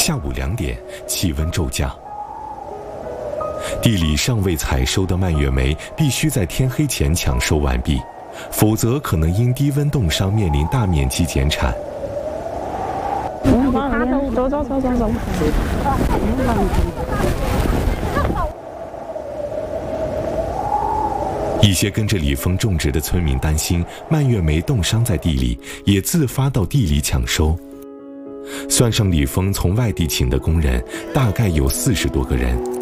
下午2点，气温骤降。地里尚未采收的蔓越莓必须在天黑前抢收完毕，否则可能因低温冻伤面临大面积减产。 走。 一些跟着李峰种植的村民担心蔓越莓冻伤在地里，也自发到地里抢收。算上李峰从外地请的工人，大概有40多个人。